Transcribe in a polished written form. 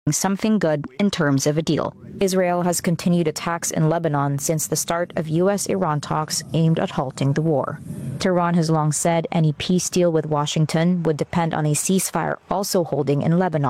something good in terms of a deal. Israel has continued attacks in Lebanon since the start of U.S.-Iran talks aimed at halting the war. Tehran has long said any peace deal with Washington would depend on a ceasefire also holding in Lebanon.